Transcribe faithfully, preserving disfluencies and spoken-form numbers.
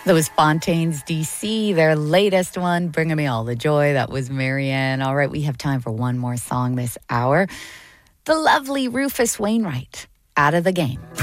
That was Fontaines D C, their latest one, Bringing Me All the Joy. That was Marianne. All right, we have time for one more song this hour. The lovely Rufus Wainwright, Out of the Game.